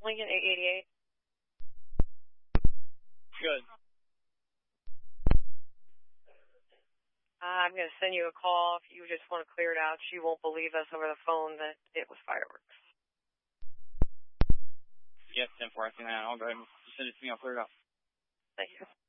Lincoln 888. Good. I'm going to send you a call if you just want to clear it out. She won't believe us over the phone that it was fireworks. Yes, 10-4, I see that. I'll go ahead and send it to me. I'll clear it out. Thank you.